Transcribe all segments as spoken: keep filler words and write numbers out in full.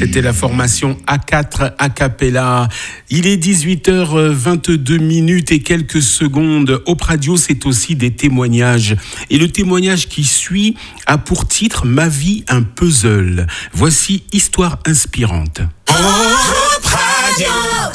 C'était la formation A quatre a cappella. Il est dix-huit heures vingt-deux minutes et quelques secondes. Op Radio, c'est aussi des témoignages. Et le témoignage qui suit a pour titre « Ma vie, un puzzle ». Voici Histoire inspirante. Op Radio.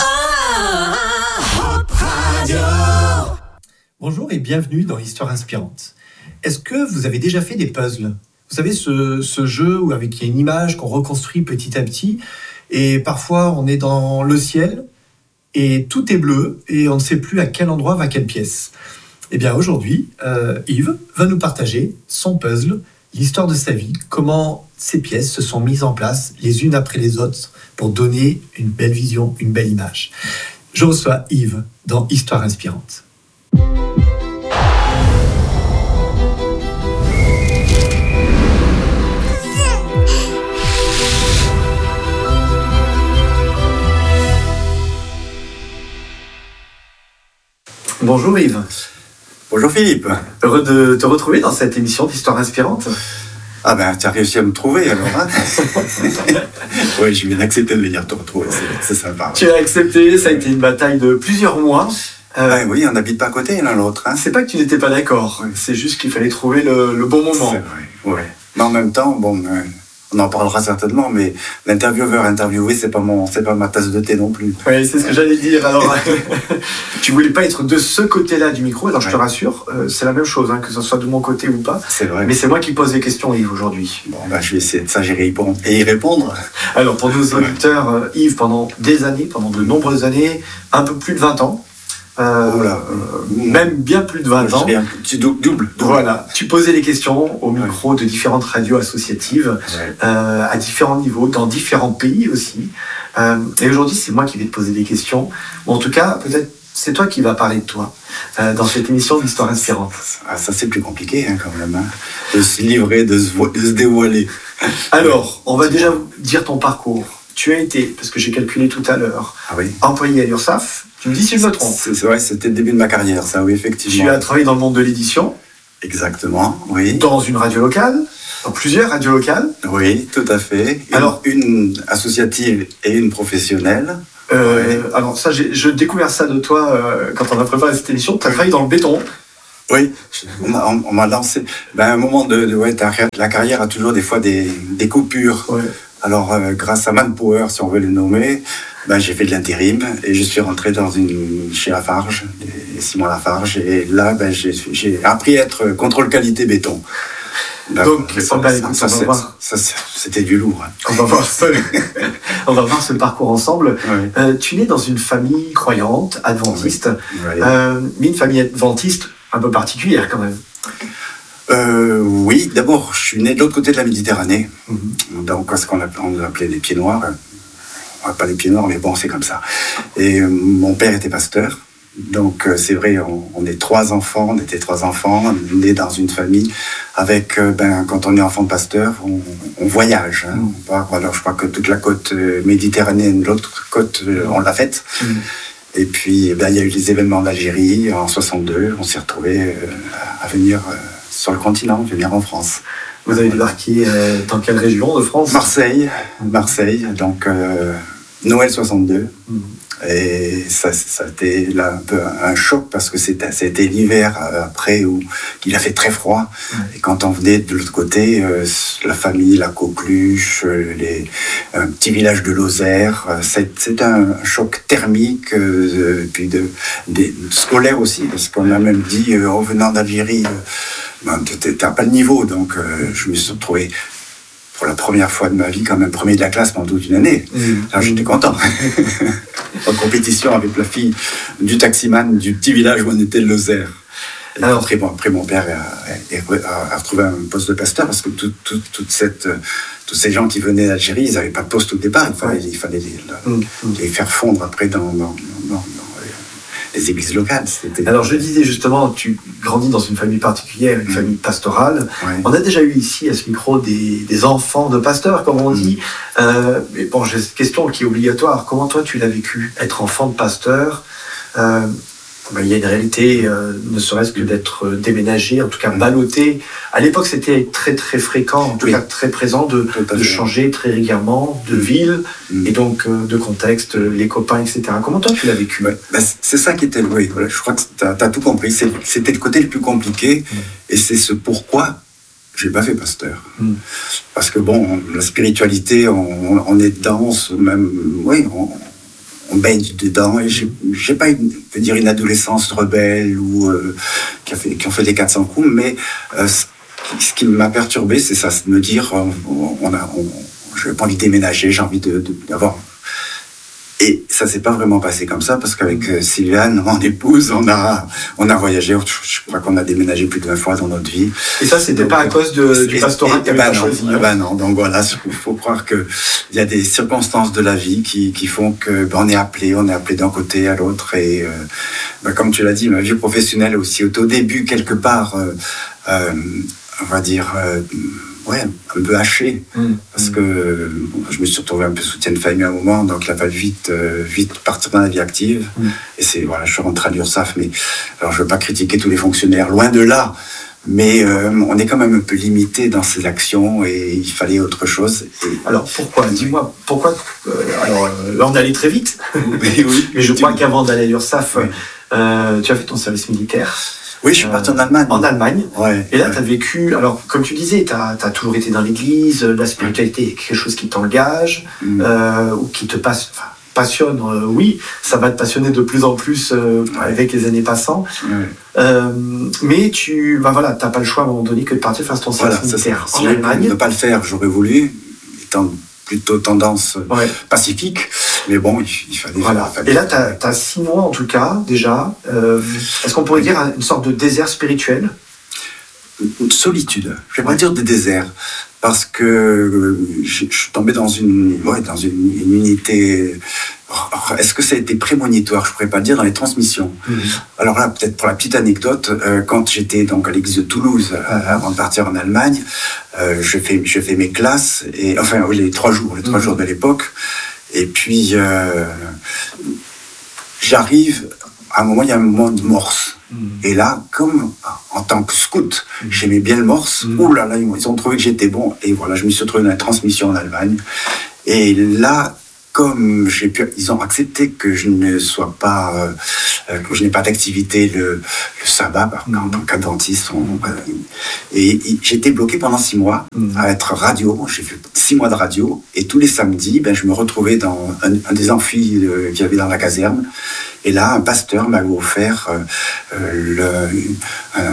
Op Radio. Bonjour et bienvenue dans Histoire inspirante. Est-ce que vous avez déjà fait des puzzles ? Vous savez, ce, ce jeu où avec il y a une image qu'on reconstruit petit à petit, et parfois on est dans le ciel, et tout est bleu, et on ne sait plus à quel endroit va quelle pièce. Eh bien aujourd'hui, euh, Yves va nous partager son puzzle, l'histoire de sa vie, comment ces pièces se sont mises en place les unes après les autres pour donner une belle vision, une belle image. Je reçois Yves dans Histoire inspirante. Bonjour Yves. Bonjour Philippe. Heureux de te retrouver dans cette émission d'Histoire inspirante. Ah ben, tu as réussi à me trouver alors, hein. Oui, je viens d'accepter de venir te retrouver, c'est, c'est sympa. Tu as accepté, ça a été une bataille de plusieurs mois. Euh, ah, oui, on n'habite pas à côté l'un l'autre. Hein. C'est pas que tu n'étais pas d'accord, c'est juste qu'il fallait trouver le, le bon moment. C'est vrai, oui. Mais en même temps, bon... Euh... On en parlera certainement, mais l'intervieweur interviewé, c'est pas mon, c'est pas ma tasse de thé non plus. Oui, c'est ce que j'allais dire. Alors, tu voulais pas être de ce côté-là du micro. Alors, je ouais. te rassure, euh, c'est la même chose, hein, que ce soit de mon côté ou pas. C'est vrai. Mais c'est moi qui pose les questions, Yves, aujourd'hui. Bon, bah, je vais essayer de ça, j'y répondre et y répondre. Alors, pour nos auditeurs, euh, Yves, pendant des années, pendant de nombreuses années, un peu plus de vingt ans. Euh, oh là, euh, même bien plus de vingt ans. Bien, tu double, double. Voilà, tu posais les questions au micro ouais. de différentes radios associatives, ouais. euh, à différents niveaux, dans différents pays aussi. Euh, et aujourd'hui, c'est moi qui vais te poser des questions. Ou en tout cas, peut-être c'est toi qui vas parler de toi euh, dans cette émission d'Histoire inspirante. Ah, ça, c'est plus compliqué hein, quand même, hein, de se livrer, de se, vo- de se dévoiler. Alors, on va déjà dire ton parcours. Tu as été, parce que j'ai calculé tout à l'heure, ah oui. employé à l'URSSAF. Tu me dis si je me trompe. C'est, c'est vrai, c'était le début de ma carrière, ça, oui, effectivement. Tu as travaillé dans le monde de l'édition. Exactement, oui. Dans une radio locale, dans plusieurs radios locales. Oui, tout à fait. Une, alors, une associative et une professionnelle. Euh, ouais. Alors ça, j'ai, j'ai découvert ça de toi euh, quand on a préparé cette émission. Tu as travaillé dans le béton. Oui, on m'a, on m'a lancé. Ben, à un moment de, de ouais, la carrière a toujours des fois des, des coupures. Ouais. Alors, euh, grâce à Manpower, si on veut le nommer, ben, j'ai fait de l'intérim et je suis rentré dans une, chez Lafarge, Simon Lafarge, et là, ben, j'ai, j'ai appris à être contrôle qualité béton. Ben, Donc, ça, ben, écoute, ça, ça, ça, ça, c'était du lourd. Hein. On va voir ça. On va voir ce parcours ensemble. Oui. Euh, tu nais dans une famille croyante, adventiste, oui. Oui. Euh, mais une famille adventiste un peu particulière quand même. Euh, oui, d'abord, je suis né de l'autre côté de la Méditerranée, mmh. donc ce qu'on appelait, on appelait des pieds noirs. Pas les pieds noirs, mais bon, c'est comme ça. Et euh, mon père était pasteur, donc euh, c'est vrai, on, on est trois enfants, on était trois enfants, nés dans une famille, avec, euh, ben, quand on est enfant de pasteur, on, on voyage. Hein, mmh. on part, alors je crois que toute la côte euh, méditerranéenne, l'autre côte, euh, on l'a faite. Mmh. Et puis, ben, il y a eu les événements d'Algérie en soixante-deux, on s'est retrouvés euh, à venir euh, sur le continent, venir en France. Vous avez débarqué euh, dans quelle région de France ? Marseille, Marseille, donc euh, Noël soixante-deux. Mmh. Et ça, ça a été là un peu un choc parce que c'était, c'était l'hiver après où il a fait très froid. Mmh. Et quand on venait de l'autre côté, euh, la famille, la coqueluche, les, un petit village de Lozère, c'est, c'est un choc thermique, euh, puis de, de, de scolaire aussi, parce qu'on a même dit euh, en venant d'Algérie, euh, ben, t'as pas le niveau, donc euh, je me suis retrouvé pour la première fois de ma vie, quand même premier de la classe pendant toute une année. Mmh. Alors j'étais content. En compétition avec la fille du taximan du petit village où on était, le Lozère. Et alors, après, bon, après, mon père a, a, a retrouvé un poste de pasteur parce que tout, tout, toute cette, tous ces gens qui venaient d'Algérie, ils n'avaient pas de poste au départ. Il fallait, il fallait les, mmh. les faire fondre après dans, dans, dans, dans les églises locales. C'était... Alors je disais justement, tu grandis dans une famille particulière, une mmh. famille pastorale. Ouais. On a déjà eu ici à ce micro des, des enfants de pasteurs, comme on dit. Mmh. Euh, mais bon, j'ai cette question qui est obligatoire. Comment toi tu l'as vécu, être enfant de pasteur euh, Ben, il y a une réalité, euh, ne serait-ce que d'être déménagé, en tout cas ballotté. À l'époque, c'était très très fréquent, en tout oui. cas très présent, de, de changer très régulièrement de ville mmh. et donc euh, de contexte, les copains, et cetera. Comment toi tu l'as vécu? Ouais, ben, c'est ça qui était, oui, voilà, je crois que tu as tout compris. C'est, c'était le côté le plus compliqué mmh. et c'est ce pourquoi j'ai pas fait pasteur. Mmh. Parce que bon, la spiritualité, on, on est dedans, on se, même, oui, on, on baigne dedans et j'ai, j'ai pas une, je veux dire, une adolescence rebelle ou euh, qui a fait, qui ont fait les quatre cents coups, mais euh, ce, ce qui m'a perturbé, c'est ça, c'est de me dire, on, on a, on, j'ai pas envie de déménager, j'ai envie de, de, d'avoir. Et ça s'est pas vraiment passé comme ça parce qu'avec euh, Sylviane, mon épouse, on a, on a voyagé. Je crois qu'on a déménagé plus de vingt fois dans notre vie. Et ça, c'était donc, pas à cause de, du pastorat que tu avais choisi. Eh ben non. Donc voilà, il faut croire que il y a des circonstances de la vie qui, qui font que ben, on est appelé, on est appelé d'un côté à l'autre. Et euh, ben, comme tu l'as dit, ma vie professionnelle aussi, au début quelque part, euh, euh, on va dire. Euh, Ouais, un peu haché, mmh. parce que bon, je me suis retrouvé un peu soutien de famille à un moment, donc il a fallu vite, euh, vite partir dans la vie active. Mmh. Et c'est, voilà, je suis rentré à l'URSSAF, mais alors je ne veux pas critiquer tous les fonctionnaires, loin de là, mais euh, on est quand même un peu limité dans ses actions et il fallait autre chose. Et... Alors pourquoi? Dis-moi, pourquoi euh, Alors euh, là on allait très vite, mais, oui, mais je crois dis... qu'avant d'aller à l'URSSAF, oui. euh, tu as fait ton service militaire. Oui, je suis parti en Allemagne. En Allemagne. Ouais, et là, ouais. tu as vécu, alors comme tu disais, tu as toujours été dans l'église, la spiritualité est quelque chose qui t'engage, mm. euh, ou qui te passe, enfin, passionne, euh, oui, ça va te passionner de plus en plus euh, ouais. avec les années passant. Ouais. Euh, mais tu bah voilà, n'as pas le choix à un moment donné que de partir faire ton service voilà, militaire ça, en Allemagne. Ne pas le faire, j'aurais voulu, étant plutôt tendance ouais. pacifique. Mais bon, il, il fallait... Voilà. Fallait... Et là, tu as six mois, en tout cas, déjà. Euh, est-ce qu'on pourrait dire une sorte de désert spirituel? Une solitude. Je ne vais pas dire de désert, parce que je, je suis tombé dans une, ouais, dans une, une unité... Est-ce que ça a été prémonitoire? Je ne pourrais pas le dire, dans les transmissions. Mmh. Alors là, peut-être pour la petite anecdote, euh, quand j'étais donc à l'église de Toulouse, euh, avant de partir en Allemagne, euh, je, fais, je fais mes classes, et, enfin, oui, les trois jours, les trois mmh. jours de l'époque. Et puis, euh, j'arrive, à un moment, il y a un moment de morse. Mmh. Et là, comme en tant que scout, mmh. j'aimais bien le morse. Mmh. Ouh là là, ils ont trouvé que j'étais bon. Et voilà, je me suis retrouvé dans la transmission en Allemagne. Et là, comme j'ai pu, ils ont accepté que je ne sois pas, euh, que je n'ai pas d'activité le, le sabbat, par mmh. en tant qu'adventiste. Euh, et, et j'étais bloqué pendant six mois mmh. à être radio. J'ai fait six mois de radio. Et tous les samedis, ben, je me retrouvais dans un, un des amphis euh, qu'il y avait dans la caserne. Et là, un pasteur m'avait offert euh, le... Euh,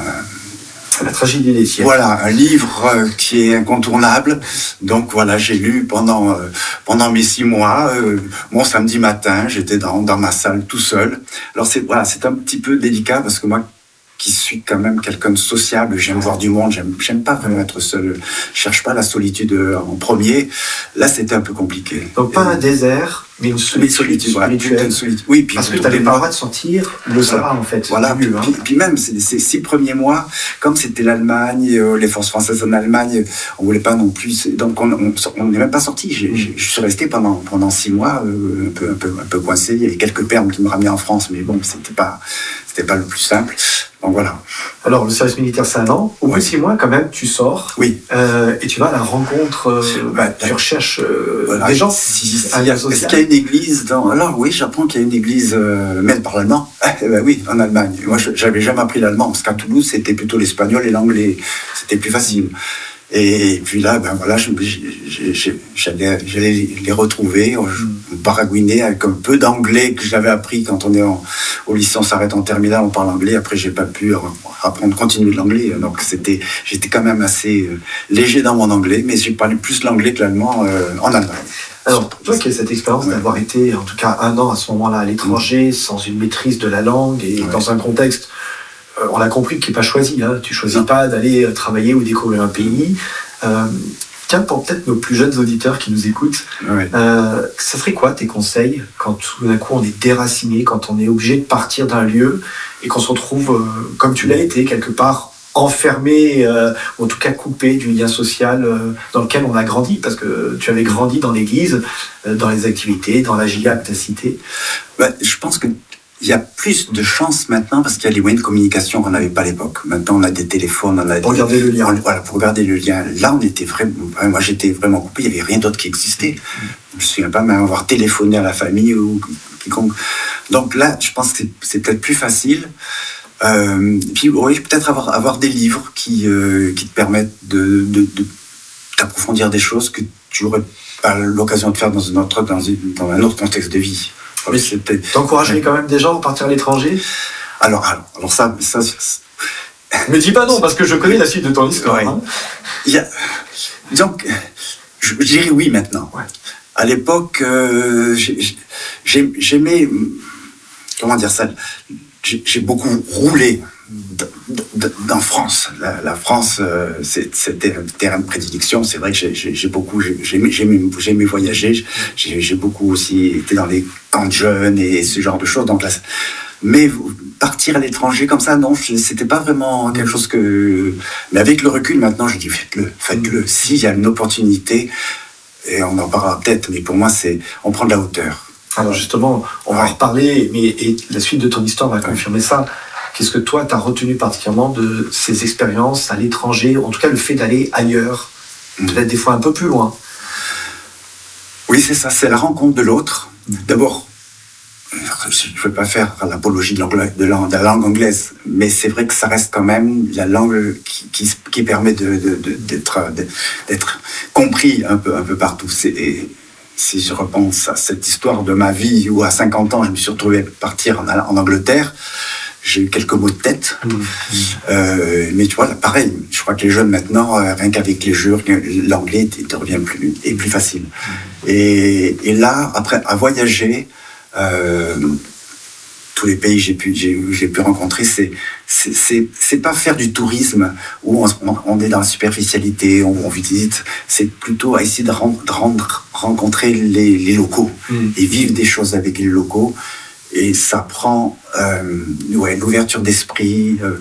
La tragédie des siècles. Voilà, un livre euh, qui est incontournable. Donc voilà, j'ai lu pendant, euh, pendant mes six mois, euh, mon samedi matin, j'étais dans, dans ma salle tout seul. Alors c'est, voilà, c'est un petit peu délicat parce que moi, qui suis quand même quelqu'un de sociable, j'aime voir du monde, j'aime, j'aime pas vraiment être seul, je cherche pas la solitude en premier. Là, c'était un peu compliqué. Donc pas un désert, mais une solitude, solitude spirituelle. Voilà, une solitude. Oui, puis parce que tu n'avais pas le droit de sortir le sabbat, en fait. Voilà, puis, puis, hein. puis, puis même ces, ces six premiers mois, comme c'était l'Allemagne, euh, les forces françaises en Allemagne, on voulait pas non plus, donc on n'est même pas sorti. J'ai, mm. Je suis resté pendant, pendant six mois euh, un, peu, un, peu, un peu coincé. Il y avait quelques permes qui me ramenaient en France, mais bon, c'était pas, c'était pas le plus simple. Donc voilà. Alors le service militaire c'est un an. Au bout de six mois quand même tu sors. Oui. Euh, et tu vas à la rencontre. Euh, bah, tu recherches euh, voilà. des gens. Si, si, si, est-ce qu'il y a une église dans... Alors oui, j'apprends qu'il y a une église. Euh, mais elle parle allemand. Eh ben oui, en Allemagne. Moi, j'avais jamais appris l'allemand parce qu'à Toulouse c'était plutôt l'espagnol et l'anglais. C'était plus facile. Et puis là, ben voilà, je, je, je, j'allais, j'allais les retrouver, je baragouinais avec un peu d'anglais que j'avais appris quand on est en, au lycée, on s'arrête en terminale, on parle anglais. Après, j'ai pas pu apprendre, continuer l'anglais. Donc, c'était, j'étais quand même assez léger dans mon anglais, mais j'ai parlé plus l'anglais que l'allemand euh, en Allemagne. Alors, toi qui as cette expérience ouais. d'avoir été, en tout cas, un an à ce moment-là à l'étranger, mmh. sans une maîtrise de la langue et ouais. dans un contexte. Euh, on a compris que tu n'es pas choisi, hein. Tu ne choisis non. pas d'aller travailler ou découvrir un pays. Euh, tiens, pour peut-être nos plus jeunes auditeurs qui nous écoutent, ouais. euh, ça serait quoi tes conseils quand tout d'un coup on est déraciné, quand on est obligé de partir d'un lieu et qu'on se retrouve, euh, comme tu l'as été, quelque part enfermé, euh, ou en tout cas coupé du lien social euh, dans lequel on a grandi, parce que tu avais grandi dans l'église, euh, dans les activités, dans la J A que tu as cité. Bah, je pense que il y a plus de chances maintenant parce qu'il y a les moyens de communication qu'on n'avait pas à l'époque. Maintenant, on a des téléphones, on a Pour des... regarder le lien. on- voilà, pour regarder le lien. Là, on était vraiment... Moi, j'étais vraiment coupé. Il n'y avait rien d'autre qui existait. Je me souviens pas même avoir téléphoné à la famille ou quiconque. Donc là, je pense que c'est, c'est peut-être plus facile. Euh, puis, oui, peut-être avoir, avoir des livres qui, euh, qui te permettent de, de, de, d'approfondir des choses que tu n'aurais pas l'occasion de faire dans un autre, dans une- dans un autre contexte de vie. Mais C'était... T'encouragerais quand même des gens à partir à l'étranger? Alors, alors, alors ça, ça, c'est- Me dis pas non, parce que je connais la suite de ton histoire. Ouais. hein. il y a, donc, je, je dirais oui maintenant. Ouais. À l'époque, euh, j'ai- j'ai- j'aimais, comment dire ça, j'ai, j'ai beaucoup roulé d- d- en France. La, la France, euh, c'est- c'était un terrain de prédilection. C'est vrai que j'ai, j'ai, j'ai beaucoup, j'ai, j'aimais, j'aimais, j'aimais voyager. J'ai, j'ai beaucoup aussi été dans les camps de jeunes et ce genre de choses. Donc là, mais partir à l'étranger comme ça, non, je- c'était pas vraiment quelque chose que... Mais avec le recul, maintenant, je dis, faites-le, faites-le. S'il y a une opportunité, et on en parlera peut-être, mais pour moi, c'est... On prend de la hauteur. Alors justement, on va en Ouais. reparler, mais et la suite de ton histoire va confirmer ça. Qu'est-ce que toi, tu as retenu particulièrement de ces expériences à l'étranger, en tout cas le fait d'aller ailleurs, Mm. peut-être des fois un peu plus loin? Oui, c'est ça, c'est la rencontre de l'autre. D'abord, je ne veux pas faire l'apologie de, l'angla- de, la, de la langue anglaise, mais c'est vrai que ça reste quand même la langue qui, qui, qui permet de, de, de, d'être, de- d'être compris un peu, un peu partout. C'est, et si je repense à cette histoire de ma vie où à cinquante ans, je me suis retrouvé à partir en, en Angleterre, j'ai eu quelques mots de tête. Euh, mais tu vois, là, pareil, je crois que les jeunes maintenant, euh, rien qu'avec les jeux, l'anglais te, te revient plus, est plus facile. Et, et là, après, à voyager, euh, tous les pays que j'ai pu, j'ai, j'ai pu rencontrer, c'est, c'est, c'est, c'est pas faire du tourisme où on, on est dans la superficialité, on, on visite, c'est plutôt à essayer de, rendre, de rendre, rencontrer les, les locaux Mm. et vivre des choses avec les locaux. Et ça prend euh, ouais, l'ouverture d'esprit. Euh,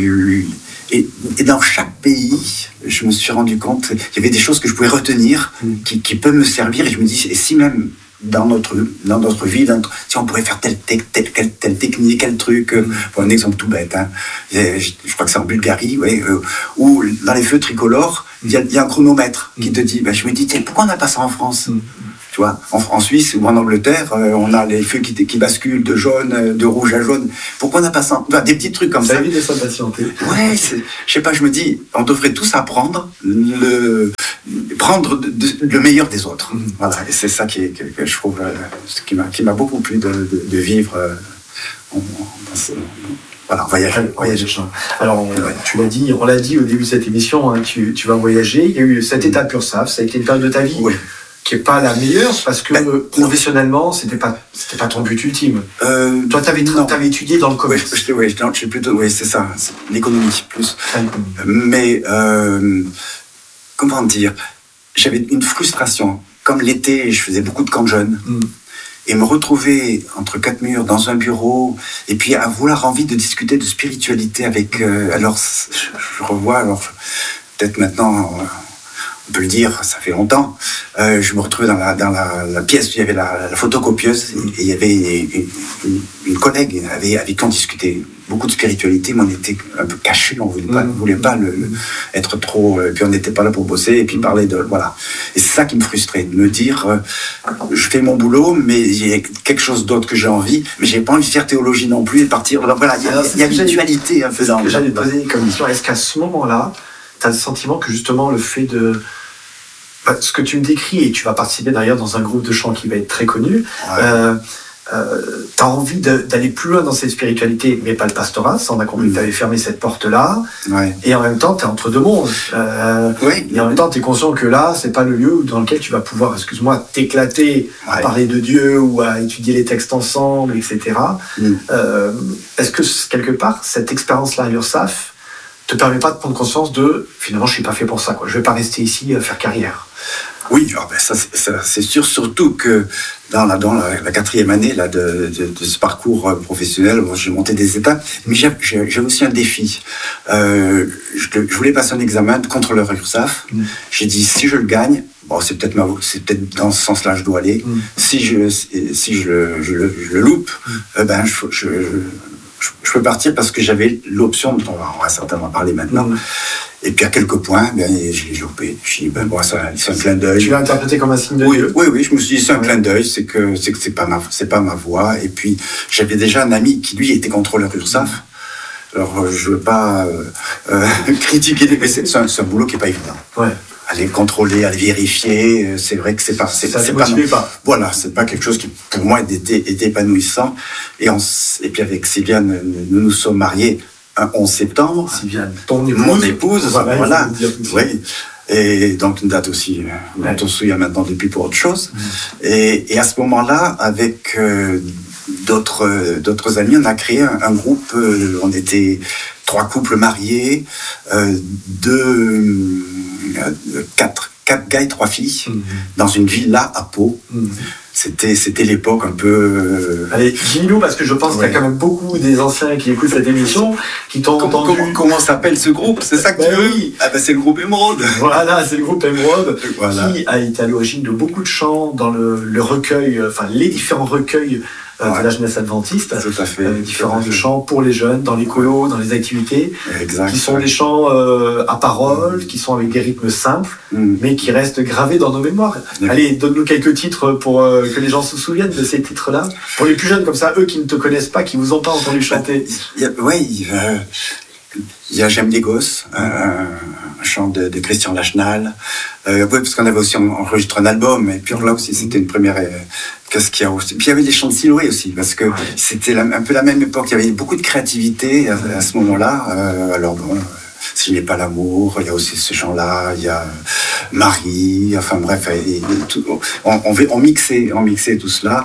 et, et dans chaque pays, je me suis rendu compte qu'il y avait des choses que je pouvais retenir, Mm. qui, qui peuvent me servir. Et je me dis, et si même dans notre, dans notre vie, dans notre- si on pourrait faire telle, telle, telle, telle, telle technique, quel truc, euh, pour un exemple tout bête, hein, je, je crois que c'est en Bulgarie, ouais, euh, où dans les feux tricolores, il y, a, il y a un chronomètre qui te dit, ben, je me dis, tiens, pourquoi on n'a pas ça en France? Mm. Tu vois, en, en Suisse ou en Angleterre, euh, on a les feux qui, qui basculent de jaune, euh, de rouge à jaune. Pourquoi on n'a pas ça? Enfin, des petits trucs comme Ça ça. évite de s'impatienter. Ouais, c'est- je sais pas, je me dis, on devrait tous apprendre le, prendre de- de- le meilleur des autres. Mhm. Voilà, et c'est ça qui, est- que, que je trouve, euh, ce qui m'a, qui m'a beaucoup plu de, de, de vivre euh, en, en- dans ce- voilà, en voyageant. Voyager. Alors, on- tu l'as dit, on l'a dit au début de cette émission, hein, tu, tu vas voyager. Il y a eu cette étape URSAF, ça a été une période de ta vie Oui. qui n'est pas la meilleure parce que Ben, euh, professionnellement, c'était pas, c'était pas ton but ultime. Euh, Toi, tu avais non. étudié dans le Ouais, commerce. je, ouais, je, non, je suis plutôt, oui, c'est ça, c'est l'économie plus. Ah, Mais euh, comment dire, j'avais une frustration. Comme l'été, je faisais beaucoup de camps de jeunes. Mm. Et me retrouver entre quatre murs dans un bureau, et puis avoir envie de discuter de spiritualité avec. Euh, alors, je, je revois, alors peut-être maintenant, euh, on peut le dire, ça fait longtemps. Euh, je me retrouvais dans la, dans la, la pièce où il y avait la, la photocopieuse, et il y avait une, une, une collègue avec, avec qui on discutait beaucoup de spiritualité, mais on était un peu cachés, on voulait pas, Mmh. voulait pas le, le- être trop. Et puis on n'était pas là pour bosser, et puis parler de. Voilà. Et c'est ça qui me frustrait, de me dire, euh, je fais mon boulot, mais il y a quelque chose d'autre que j'ai envie, mais j'ai pas envie de faire théologie non plus et de partir. Alors voilà, il y a, Alors, il y a c'est ce que une j'allais- dualité un peu C'est ce dans que j'allais te poser comme question. Est-ce qu'à ce moment-là, tu as le sentiment que justement le fait de. Bah, ce que tu me décris, et tu vas participer d'ailleurs dans un groupe de chant qui va être très connu, Ouais. euh, euh, tu as envie de- d'aller plus loin dans cette spiritualité, mais pas le pastorat, ça on a compris que Mm. tu avais fermé cette porte-là, Ouais. et en même temps tu es entre deux mondes. Euh, Oui. et en même temps tu es conscient que là, c'est pas le lieu dans lequel tu vas pouvoir, excuse-moi, t'éclater à Ouais. parler de Dieu ou à étudier les textes ensemble, et cetera. Mm. Euh, Est-ce que quelque part, cette expérience-là à l'URSSAF te permet pas de prendre conscience de finalement je suis pas fait pour ça, quoi. Je vais pas rester ici à faire carrière? Oui, alors ben ça, c'est, ça, c'est sûr, surtout que dans la, dans la, la quatrième année là, de, de, de ce parcours professionnel, bon, j'ai monté des étapes, mais j'ai, j'ai, j'ai aussi un défi. Euh, je, je voulais passer un examen de contrôleur URSSAF. Mmh. J'ai dit, si je le gagne, bon, c'est peut-être, ma, c'est peut-être dans ce sens-là que je dois aller. Mmh. Si, je, si je, le, je, le, je le loupe, mmh. euh, ben, je, je, je, je peux partir parce que j'avais l'option, dont on va certainement parler maintenant. Mmh. Et puis à quelques points, ben, je l'ai loupé. Je dis, ben, bon, c'est, un, c'est un clin d'œil. Tu l'as interprété comme un signe de oui, Dieu. Oui, oui, je me suis dit, c'est un ouais. clin d'œil, c'est que c'est, que c'est, pas, ma, c'est pas ma voie. Et puis, j'avais déjà un ami qui, lui, était contrôleur URSSAF. Alors, je ne veux pas euh, euh, critiquer, mais c'est, c'est, un, c'est un boulot qui n'est pas évident. Ouais. Aller contrôler, aller vérifier, c'est vrai que c'est pas... C'est, ça ne c'est pas, pas. Voilà, c'est pas quelque chose qui, pour moi, était, était épanouissant. Et, on, et puis, avec Sylviane, nous nous sommes mariés un onze septembre. Sylviane, ton épouse. Mon épouse, voilà. voilà. Oui. Et donc, une date aussi, ouais. dont on se souvient maintenant depuis pour autre chose. Mmh. Et, et à ce moment-là, avec euh, d'autres, euh, d'autres amis, on a créé un, un groupe, euh, on était trois couples mariés, euh, deux, euh, quatre, quatre gars et trois filles, mmh. dans une villa à Pau. Mmh. C'était, c'était l'époque un peu... Euh... Allez, dis-nous, parce que je pense ouais. qu'il y a quand même beaucoup des anciens qui écoutent cette émission, qui t'ont comment, entendu... Comment, comment s'appelle ce groupe? C'est ça que ben tu veux oui. Ah ben c'est le groupe Émeraude. Voilà, c'est le groupe Émeraude, voilà. qui a été à l'origine de beaucoup de chants dans le, le recueil, enfin les différents recueils euh, ouais. de la jeunesse adventiste. Tout à fait. Euh, différents de chants pour les jeunes, dans les colos, dans les activités. Exact. Qui sont des chants euh, à parole, mmh. qui sont avec des rythmes simples, mmh. mais qui restent gravés dans nos mémoires. Mmh. Allez, donne-nous quelques titres pour euh, que les gens se souviennent de ces titres-là. Pour les plus jeunes, comme ça, eux qui ne te connaissent pas, qui vous ont pas entendu chanter. Oui, il y a J'aime les gosses, un, un chant de, de Christian Lachenal. Euh, oui, parce qu'on avait aussi enregistré un album, et puis là aussi, c'était une première... Euh, qu'est-ce qu'il y a aussi. Puis il y avait des chants de Siloé aussi, parce que c'était la, un peu la même époque. Il y avait beaucoup de créativité à, à ce moment-là. Euh, alors bon... Si je n'ai pas l'amour, il y a aussi ce chant-là, il y a Marie, enfin bref, tout, on, on, on, mixait, on mixait tout cela.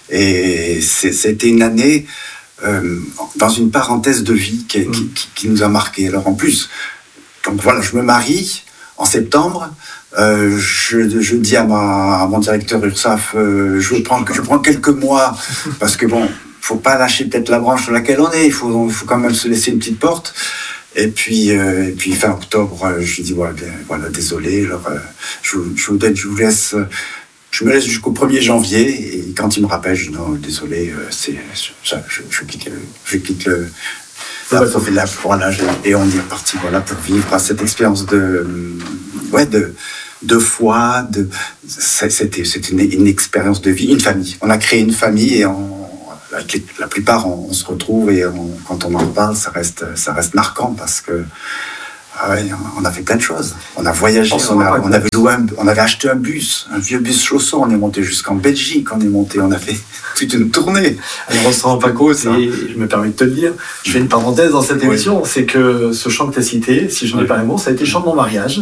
Et c'est, c'était une année euh, dans une parenthèse de vie qui, qui, qui, qui nous a marqué. Alors en plus, donc voilà, je me marie en septembre. Euh, je, je dis à, ma, à mon directeur URSSAF, euh, je, prends, je prends quelques mois, parce que bon, faut pas lâcher peut-être la branche sur laquelle on est, il faut, il faut quand même se laisser une petite porte. Et puis, euh, et puis fin octobre, euh, je lui dis voilà, bien, voilà désolé, alors, euh, je, je, vous, je vous laisse, je me laisse jusqu'au premier janvier. Et quand il me rappelle, je dis non, désolé, euh, c'est, ça, je, je quitte le, je quitte le, la, la, voilà, et on est parti voilà pour vivre cette expérience de, ouais, de, de foi, de, c'était, c'était une, une expérience de vie, une famille. On a créé une famille et on la plupart, on, on se retrouve et on, quand on en parle, ça reste, ça reste marquant parce que ah ouais, on a fait plein de choses. On a voyagé, on, a, on, avait loué un, on avait acheté un bus, un vieux bus chausson, on est monté jusqu'en Belgique, on est monté, on a fait toute une tournée. Alors on se rend pas compte, et je me permets de te le dire, je fais une parenthèse dans cette émission, oui. c'est que ce chant que tu as cité, si je n'ai oui. pas les mots, ça a été le chant de mon mariage,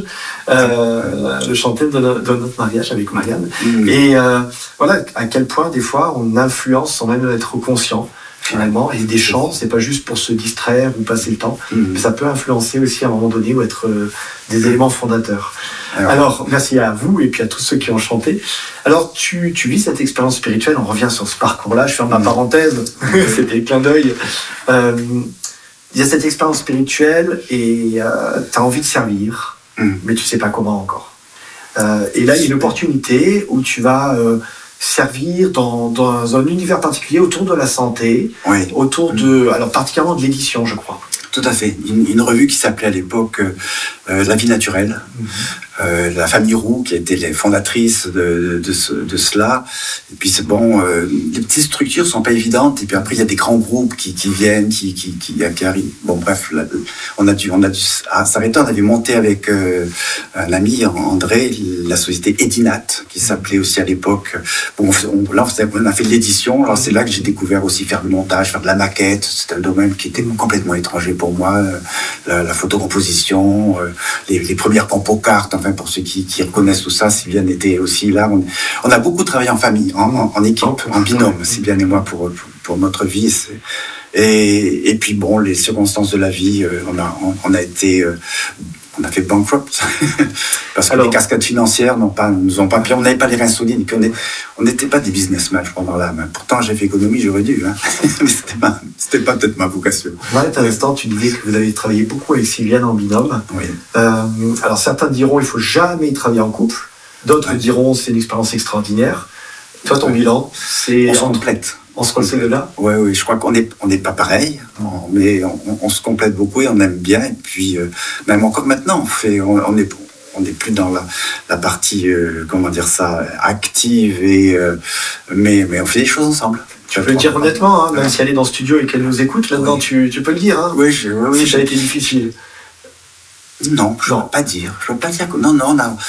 euh, le chanter de, no, de notre mariage avec Marianne. Mmh. Et euh, voilà à quel point des fois on influence sans même être conscient. Finalement, et des chants, c'est pas juste pour se distraire ou passer le temps, mmh. mais ça peut influencer aussi à un moment donné ou être euh, des éléments fondateurs. Alors, Alors, merci à vous et puis à tous ceux qui ont chanté. Alors, tu, tu vis cette expérience spirituelle, on revient sur ce parcours-là, je ferme ma mmh. parenthèse, c'était le clin d'œil. Euh, il y a cette expérience spirituelle et euh, tu as envie de servir, mmh. mais tu sais pas comment encore. Euh, et là, il y a une opportunité où tu vas... Euh, servir dans, dans un univers particulier autour de la santé, oui. autour de, alors particulièrement de l'édition, je crois. Tout à fait. Une, une revue qui s'appelait à l'époque euh, La Vie Naturelle. Mm-hmm. Euh, la famille Roux, qui a été les fondatrices de, de, de, ce, de cela. Et puis c'est bon, euh, les petites structures sont pas évidentes. Et puis après, il y a des grands groupes qui, qui viennent, qui, qui, qui, qui arrivent. Bon, bref, là, on a dû, on a dû ah, s'arrêter. On avait monté avec euh, un ami, André, la société Edinat, qui s'appelait aussi à l'époque. Bon, on, là, on a fait de l'édition. Alors c'est là que j'ai découvert aussi faire le montage, faire de la maquette. C'était un domaine qui était complètement étranger pour moi. La, la photocomposition, les, les premières compocartes. Enfin, pour ceux qui, qui reconnaissent tout ça, Sylviane était aussi là. On, on a beaucoup travaillé en famille, en, en, en équipe, en binôme, Sylviane et moi, pour, pour, pour notre vie. C'est... Et, et puis bon, les circonstances de la vie, euh, on, a, on, on a été... Euh, on a fait bankrupt parce que Alors, les cascades financières n'ont pas, nous ont pas, puis on n'avait pas les reins solides, et puis on n'était pas des businessmen, je crois, dans l'âme. Pourtant, j'ai fait économie, j'aurais dû, hein. Mais c'était pas, c'était pas peut-être ma vocation. Ouais, à l'instant, tu disais que vous avez travaillé beaucoup avec Sylviane en binôme. Oui. Euh, alors, certains diront il faut jamais travailler en couple. D'autres Ouais. diront c'est une expérience extraordinaire. Toi, ton bilan, c'est On se entre, complète. entre ces deux-là. Oui, oui, je crois qu'on n'est on n'est pas pareil, on- mais on, on- on se complète beaucoup et on aime bien. Et puis, euh, même encore maintenant, on fait, on, on est, on n'est plus dans la, la partie, euh, comment dire ça, active, et, euh, mais, mais on fait des choses ensemble. Tu peux le dire honnêtement, hein, même si elle est dans le studio et qu'elle nous écoute, là-dedans, Oui. tu, tu peux le dire. Hein, Oui, je, oui, oui, si je- ça a été difficile. non, je ne Non. veux pas dire. Je veux pas dire que non, non, on a-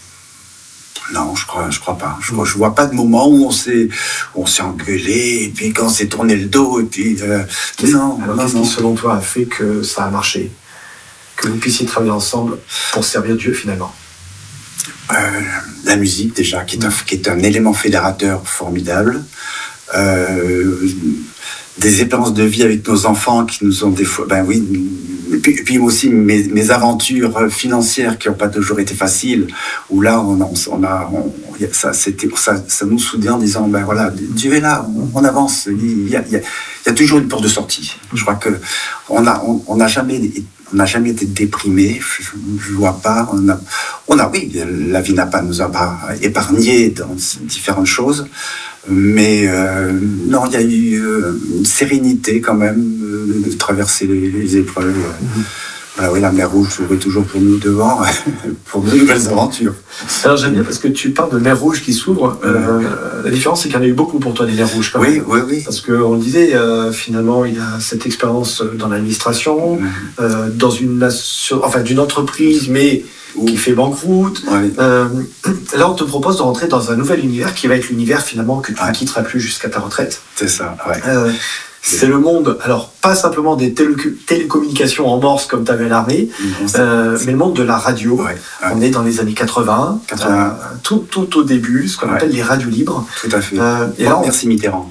non, je crois, je crois pas. Je, crois- je vois pas de moment où on s'est, on s'est engueulé et puis quand on s'est tourné le dos et puis euh, Qu'est-ce- non, Alors, non, qu'est-ce non. qui, selon toi, a fait que ça a marché? Que vous puissiez travailler ensemble pour servir Dieu, finalement? Euh, la musique déjà, qui est un, qui est un élément fédérateur formidable. Euh, des expériences de vie avec nos enfants qui nous ont des fois, ben oui, et puis, et puis aussi mes, mes aventures financières qui n'ont pas toujours été faciles, où là on a, on a on- ça, c'était, ça, ça nous soudait en disant ben voilà, Dieu est là, on, on avance, il y, a, il, y a, il y a toujours une porte de sortie. Je crois que on a, on, on n'a jamais on n'a jamais été déprimé, je ne vois pas. On a, on a, oui, la vie n'a pas nous a pas épargné dans différentes choses, mais euh, non, il y a eu euh, une sérénité quand même euh, de traverser les, les épreuves. Mm-hmm. Voilà, oui, la mer Rouge s'ouvre toujours pour nous devant, pour de nouvelles aventures. Alors j'aime bien parce que tu parles de mer Rouge qui s'ouvre. Euh, la différence, c'est qu'il y en a eu beaucoup pour toi des mers rouges quand oui, même. Oui, oui, Parce qu'on le disait, euh, finalement, il a cette expérience dans l'administration, mmh. euh, dans une, enfin, d'une entreprise, mais qui fait banqueroute. Oui. Euh, là, on te propose de rentrer dans un nouvel univers qui va être l'univers finalement que tu ne ouais. quitteras plus jusqu'à ta retraite. C'est ça, ouais. Euh, c'est le monde, alors pas simplement des télé- télécommunications en morse comme tu avais à l'armée, mmh, euh, mais le monde de la radio. Ouais, ouais. On est dans les années quatre-vingts, quatre-vingts. Euh, tout, tout au début, ce qu'on ouais. appelle les radios libres. Tout à fait. Euh, et bon, là, on, merci Mitterrand.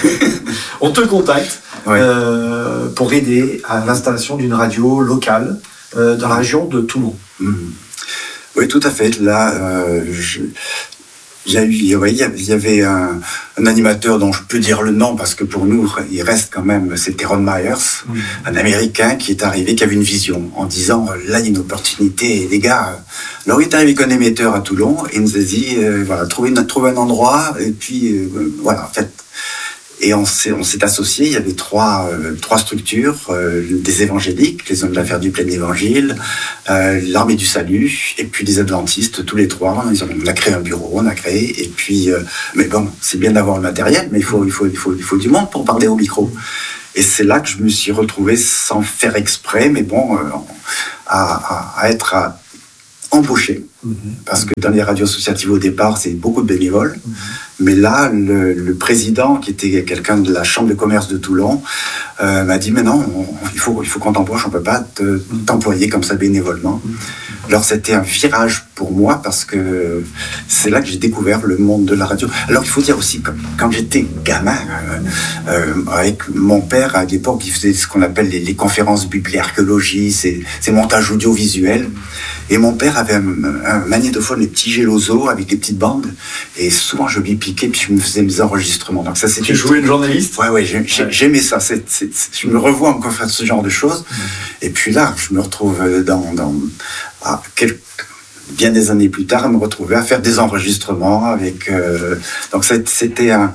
On te contacte ouais. euh, pour aider à l'installation d'une radio locale euh, dans la région de Toulon. Mmh. Oui, tout à fait. Là, euh, je... Il y, a eu, il y avait un, un animateur dont je peux dire le nom parce que pour nous, il reste quand même, c'était Ron Myers, mmh. un Américain qui est arrivé, qui avait une vision en disant, là, il y a une opportunité, les gars. Alors, il est arrivé avec un émetteur à Toulon et il nous a dit, euh, voilà, trouvez, trouvez un endroit et puis, euh, voilà, en fait. Et on s'est, on s'est associés, il y avait trois, euh, trois structures, euh, des évangéliques, les hommes de l'affaire du plein évangile, euh, l'armée du salut, et puis les adventistes, tous les trois. Ils ont, on a créé un bureau, on a créé, et puis, euh, mais bon, c'est bien d'avoir le matériel, mais il faut, il faut, il faut, il faut du monde pour parler au micro. Et c'est là que je me suis retrouvé sans faire exprès, mais bon, euh, à, à, à être à, embauché. Mmh. Parce que dans les radios associatives au départ, c'est beaucoup de bénévoles. Mmh. Mais là, le, le président, qui était quelqu'un de la Chambre de commerce de Toulon, euh, m'a dit, mais non, on, il faut, il faut qu'on t'embauche, on ne peut pas te, t'employer comme ça bénévolement. Mmh. Alors c'était un virage pour moi, parce que c'est là que j'ai découvert le monde de la radio. Alors il faut dire aussi, que quand j'étais gamin, euh, euh, avec mon père, à l'époque, il faisait ce qu'on appelle les, les conférences bibliarchéologie, ces, ces montages audiovisuels. Et mon père avait un, un magnétophone, les petits Geloso, avec les petites bandes. Et souvent, je lui piquais, puis je me faisais mes enregistrements. Donc ça, c'était... Tu jouais le journaliste ? Ouais, ouais, j'ai, j'ai, j'aimais ça. C'est, c'est, c'est, je me revois encore faire ce genre de choses. Mmh. Et puis là, je me retrouve dans... dans ah, quelques, bien des années plus tard, à me retrouver à faire des enregistrements avec... Euh, donc c'était un,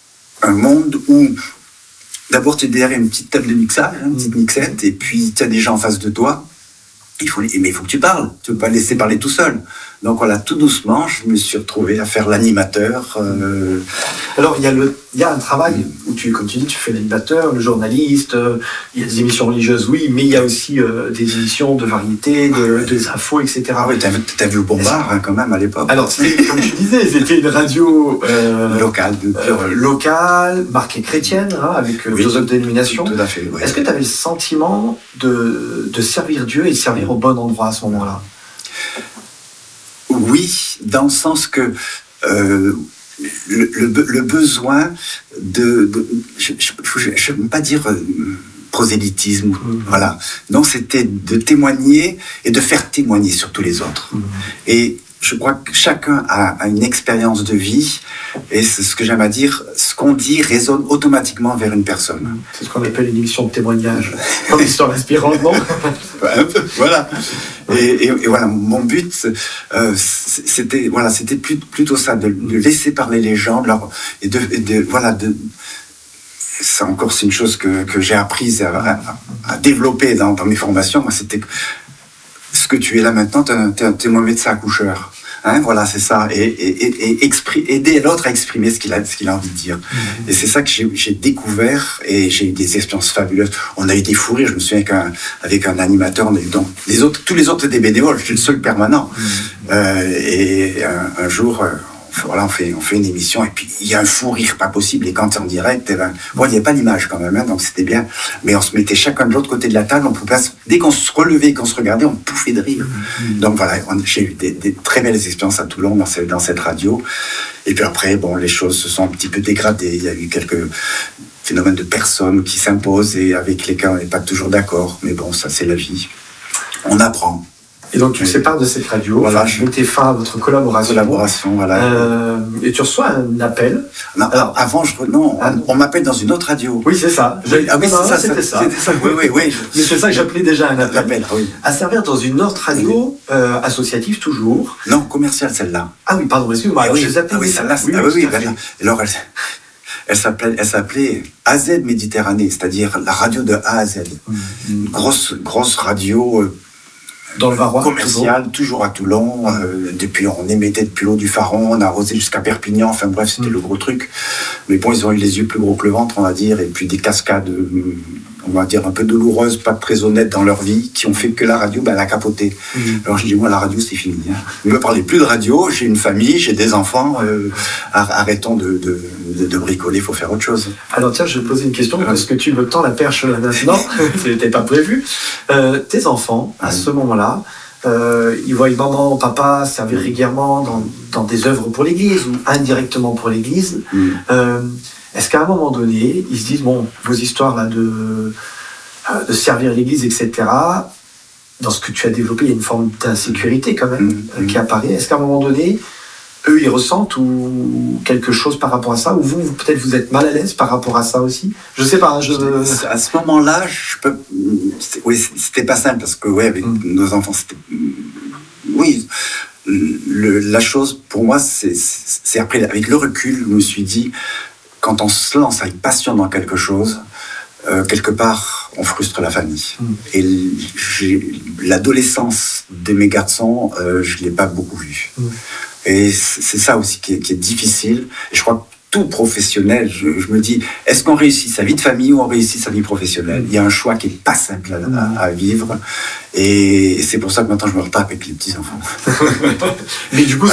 un monde où... D'abord, tu es derrière une petite table de mixage, une petite mixette, et puis tu as des gens en face de toi. Il faut, mais il faut que tu parles, tu ne peux pas laisser parler tout seul. Donc voilà, tout doucement, je me suis retrouvé à faire l'animateur. Euh... Alors il y a le, il y a un travail où tu, comme tu dis, tu fais l'animateur, le journaliste. Euh, il y a des émissions religieuses, oui, mais il y a aussi euh, des émissions de variété, de, des infos, et cetera. Ah oui, t'as, t'as vu le Bombard hein, quand même à l'époque. Alors c'était, comme tu disais, c'était une radio euh, locale, euh, locale, marquée chrétienne, hein, avec euh, oui, deux autres dénominations. Tout à fait. Oui. Est-ce que tu avais le sentiment de, de servir Dieu et de servir au bon endroit à ce moment-là ? Oui, dans le sens que euh, le, le, le besoin de... de je ne veux pas dire... Euh, prosélytisme, mmh. voilà. Donc c'était de témoigner et de faire témoigner surtout les autres. Mmh. Et je crois que chacun a, a une expérience de vie, et c'est ce que j'aime à dire, ce qu'on dit résonne automatiquement vers une personne. C'est ce qu'on appelle une émission de témoignage, comme histoire inspirante, non? Un peu, voilà. Et, et, et voilà, mon but, euh, c'était, voilà, c'était plutôt ça, de, de laisser parler les gens, de leur, et de, et de, voilà, de, c'est encore c'est une chose que, que j'ai apprise à, à, à développer dans, dans mes formations. Moi, c'était ce que tu es là maintenant, tu es mon médecin accoucheur. Hein, voilà, c'est ça. Et, et, et, et expri- aider l'autre à exprimer ce qu'il a, ce qu'il a envie de dire. Mmh. Et c'est ça que j'ai, j'ai découvert, et j'ai eu des expériences fabuleuses. On a eu des fous rires. Je me souviens qu'un, avec un animateur, on a eu donc les autres, tous les autres étaient bénévoles. Je suis le seul permanent. Mmh. Euh, et un, un jour, euh, voilà, on fait, on fait une émission, et puis il y a un fou rire pas possible. Et quand c'est en direct, eh ben, bon, il n'y avait pas d'image quand même, hein, donc c'était bien. Mais on se mettait chacun de l'autre côté de la table. On pouvait, dès qu'on se relevait, qu'on se regardait, on pouffait de rire. Mmh. Donc voilà, on, j'ai eu des, des très belles expériences à Toulon dans cette, dans cette radio. Et puis après, bon, les choses se sont un petit peu dégradées. Il y a eu quelques phénomènes de personnes qui s'imposent et avec lesquels on n'est pas toujours d'accord. Mais bon, ça c'est la vie. On apprend. Et donc tu te sépares de cette radio, voilà, je mettais fin à votre collaboration. Collaboration, voilà. Euh, et tu reçois un appel. Non, alors, avant, je, non, on, on m'appelle dans une autre radio. Oui, c'est ça. Je, ah oui, non, c'est ça, c'était ça. C'était ça. Oui, oui, oui. Mais c'est ça que j'appelais déjà un appel. appel oui. À servir dans une autre radio, oui. euh, associative toujours. Non, commerciale celle-là. Ah oui, pardon, excuse-moi. Ah, oui, je les appelais. Ah oui, celle-là. Oui, ah, oui, oui, ben, alors elle, elle s'appelait, elle s'appelait A Z Méditerranée, c'est-à-dire la radio de A à Z. Mmh. Grosse, grosse radio. Euh, Dans le Varois, commercial, toujours, toujours à Toulon. Euh, depuis, on émettait depuis l'eau du Faron, on a arrosé jusqu'à Perpignan. Enfin bref, c'était mmh. le gros truc. Mais bon, ils ont eu les yeux plus gros que le ventre, on va dire, et puis des cascades, euh, on va dire un peu douloureuses, pas très honnêtes dans leur vie, qui ont fait que la radio, ben, elle a capoté. Mmh. Alors je dis, moi, la radio, c'est fini. Hein. Ne me parlez plus de radio. J'ai une famille, j'ai des enfants. Euh, arrêtons de, de, de, de bricoler. Il faut faire autre chose. Alors tiens, je vais te poser une question parce que tu me tends la perche maintenant. Ce n'était pas prévu. Euh, tes enfants, à ce moment-là, euh, ils voient maman, papa servir régulièrement dans, dans des œuvres pour l'Église ou indirectement pour l'Église. Mm. Euh, est-ce qu'à un moment donné, ils se disent, bon, vos histoires là, de, de servir l'Église, et cetera, dans ce que tu as développé, il y a une forme d'insécurité quand même mm. euh, qui apparaît. Est-ce qu'à un moment donné, eux, ils ressentent ou quelque chose par rapport à ça, ou vous, vous peut-être vous êtes mal à l'aise par rapport à ça aussi? Je sais pas. Je... À ce moment-là, je peux. C'était, oui, c'était pas simple parce que ouais, avec mm. nos enfants, c'était. Oui, le, la chose pour moi, c'est, c'est après avec le recul, je me suis dit, quand on se lance avec passion dans quelque chose, euh, quelque part, on frustre la famille. Mm. Et j'ai, l'adolescence de mes garçons, euh, je l'ai pas beaucoup vue. Mm. Et c'est ça aussi qui est, qui est difficile. Et je crois que tout professionnel, je, je me dis, est-ce qu'on réussit sa vie de famille ou on réussit sa vie professionnelle? Il y a un choix qui n'est pas simple à, à vivre. Et c'est pour ça que maintenant je me retape avec les petits-enfants. Mais du coup,